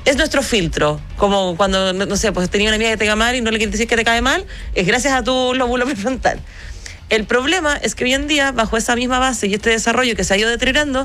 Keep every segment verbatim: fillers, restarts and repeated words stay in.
es nuestro filtro, como cuando, no sé, pues tenía una amiga que te cae mal y no le quieres decir que te cae mal, es gracias a tu lóbulo prefrontal. El problema es que hoy en día, bajo esa misma base y este desarrollo que se ha ido deteriorando,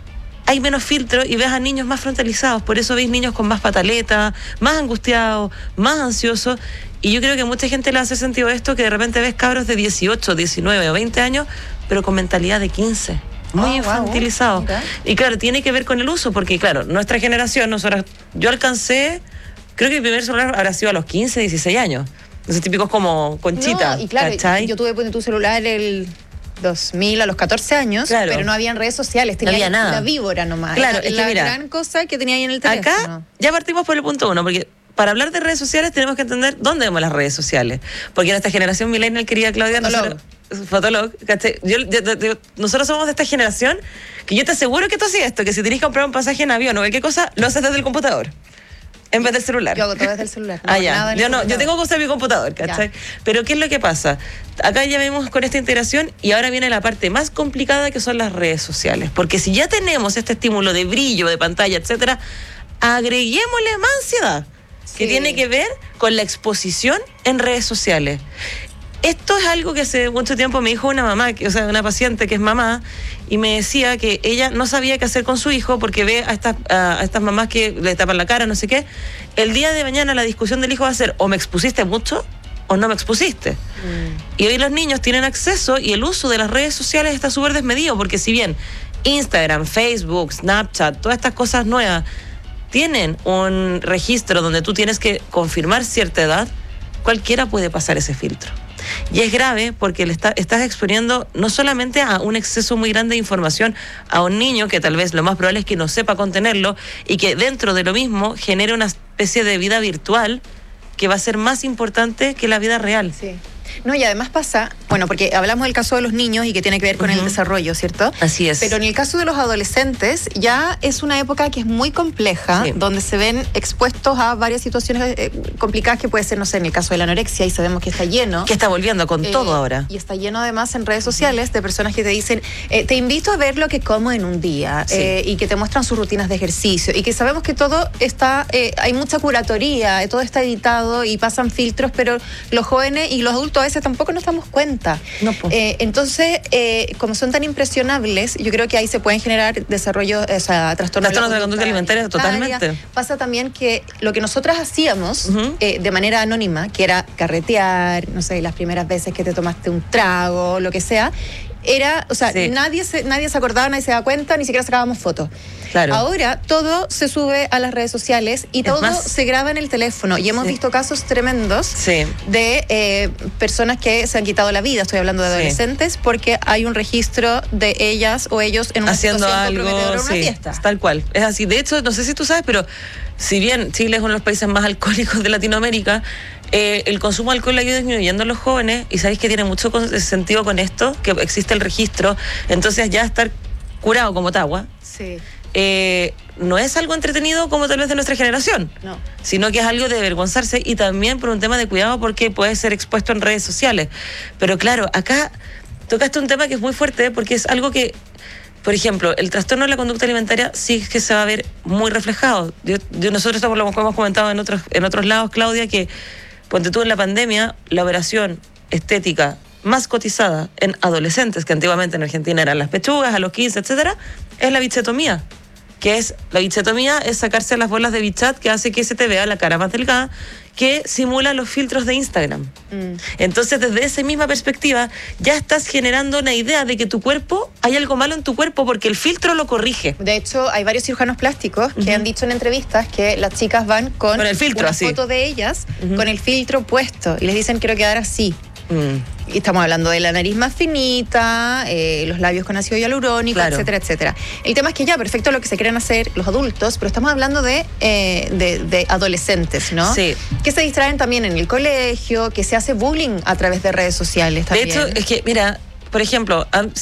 hay menos filtro y ves a niños más frontalizados. Por eso veis niños con más pataletas, más angustiados, más ansiosos. Y yo creo que a mucha gente le hace sentido esto, que de repente ves cabros de dieciocho, diecinueve o veinte años, pero con mentalidad de quince. Muy oh, infantilizados. Wow. Y claro, tiene que ver con el uso, porque claro, nuestra generación, nosotros, yo alcancé, creo que mi primer celular habrá sido a los quince, dieciséis años. Esos típicos como Conchita. No, y claro, ¿cachai? Yo tuve tu celular el dos mil a los catorce años, claro. Pero no habían redes sociales, tenía no había nada. La víbora nomás. Claro, la, es la que mira, gran cosa que tenía ahí en el teléfono. Acá ya partimos por el punto uno, porque para hablar de redes sociales tenemos que entender dónde vemos las redes sociales. Porque nuestra generación millennial, querida Claudia, nosotros, Fotolog, yo, yo, yo, yo, nosotros somos de esta generación que yo te aseguro que tú haces esto, que si tenés que comprar un pasaje en avión o cualquier cosa, lo haces desde el computador. En vez del celular. Yo hago todo desde el celular. No, ah, ya. Yo, no, yo tengo que usar mi computador, ¿cachai? Ya. Pero ¿qué es lo que pasa? Acá ya vemos con esta integración y ahora viene la parte más complicada, que son las redes sociales. Porque si ya tenemos este estímulo de brillo, de pantalla, etcétera, agreguémosle más ansiedad, sí. Que tiene que ver con la exposición en redes sociales. Esto es algo que hace mucho tiempo me dijo una mamá, o sea, una paciente que es mamá, y me decía que ella no sabía qué hacer con su hijo porque ve a estas, a estas mamás que le tapan la cara, no sé qué. El día de mañana la discusión del hijo va a ser o me expusiste mucho o no me expusiste. Mm. Y hoy los niños tienen acceso y el uso de las redes sociales está súper desmedido, porque si bien Instagram, Facebook, Snapchat, todas estas cosas nuevas tienen un registro donde tú tienes que confirmar cierta edad, cualquiera puede pasar ese filtro. Y es grave porque le está, estás exponiendo no solamente a un exceso muy grande de información a un niño que tal vez lo más probable es que no sepa contenerlo y que dentro de lo mismo genere una especie de vida virtual que va a ser más importante que la vida real. Sí. No, y además pasa, bueno, porque hablamos del caso de los niños y que tiene que ver con uh-huh. el desarrollo, ¿cierto? Así es. Pero en el caso de los adolescentes ya es una época que es muy compleja, sí. donde se ven expuestos a varias situaciones eh, complicadas, que puede ser, no sé, en el caso de la anorexia, y sabemos que está lleno. Que está volviendo con eh, todo ahora. Y está lleno además en redes sociales de personas que te dicen, eh, te invito a ver lo que como en un día, sí. eh, y que te muestran sus rutinas de ejercicio, y que sabemos que todo está, eh, hay mucha curatoría, todo está editado y pasan filtros, pero los jóvenes y los adultos a veces tampoco nos damos cuenta. No, pues. eh, entonces, eh, como son tan impresionables, yo creo que ahí se pueden generar desarrollo, o sea, trastornos, trastornos de la conducta alimentaria, totalmente. Pasa también que lo que nosotras hacíamos uh-huh. eh, de manera anónima, que era carretear, no sé, las primeras veces que te tomaste un trago, lo que sea, era, o sea, sí. nadie, se, nadie se acordaba, nadie se da cuenta, ni siquiera sacábamos fotos. Claro. Ahora todo se sube a las redes sociales y es todo más, se graba en el teléfono. Y hemos sí. visto casos tremendos sí. de eh, personas que se han quitado la vida, estoy hablando de adolescentes, sí. porque hay un registro de ellas o ellos en una haciendo situación algo, comprometedora en una sí, fiesta. Tal cual. Es así. De hecho, no sé si tú sabes, pero si bien Chile es uno de los países más alcohólicos de Latinoamérica, eh, el consumo de alcohol ha ido disminuyendo en los jóvenes, y sabéis que tiene mucho sentido con esto, que existe el registro. Entonces ya estar curado como Tagua sí. eh, no es algo entretenido como tal vez de nuestra generación, no. sino que es algo de avergonzarse, y también por un tema de cuidado porque puede ser expuesto en redes sociales. Pero claro, acá tocaste un tema que es muy fuerte, porque es algo que, por ejemplo, el trastorno de la conducta alimentaria sí que se va a ver muy reflejado. Yo, yo, nosotros estamos, lo hemos comentado en otros, en otros lados, Claudia, que ponte tú en la pandemia, la operación estética más cotizada en adolescentes, que antiguamente en Argentina eran las pechugas, a los quince, etcétera, es la bichetomía. Que es, la bichetomía es sacarse las bolas de bichat, que hace que se te vea la cara más delgada, que simula los filtros de Instagram. Mm. Entonces, desde esa misma perspectiva, ya estás generando una idea de que tu cuerpo, hay algo malo en tu cuerpo porque el filtro lo corrige. De hecho, hay varios cirujanos plásticos que uh-huh. han dicho en entrevistas que las chicas van con, con el filtro, una así. foto de ellas, uh-huh. con el filtro puesto, y les dicen quiero quedar así. Mm. Y estamos hablando de la nariz más finita, eh, los labios con ácido hialurónico, claro. etcétera, etcétera. El tema es que ya, perfecto lo que se quieren hacer los adultos, pero estamos hablando de, eh, de, de adolescentes, ¿no? Sí. Que se distraen también en el colegio, que se hace bullying a través de redes sociales también. De hecho, es que, mira, por ejemplo,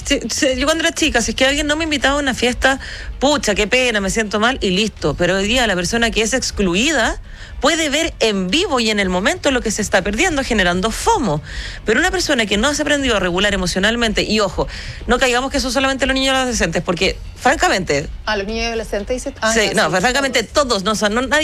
yo cuando era chica, si es que alguien no me invitaba a una fiesta, pucha, qué pena, me siento mal y listo. Pero hoy día la persona que es excluida puede ver en vivo y en el momento lo que se está perdiendo, generando FOMO. Pero una persona que no se ha aprendido a regular emocionalmente, y ojo, no caigamos que son solamente los niños y los adolescentes, porque francamente... Ah, los niños y adolescentes, dices... Ah, sí, no, sí, francamente todos, todos no son... No, nadie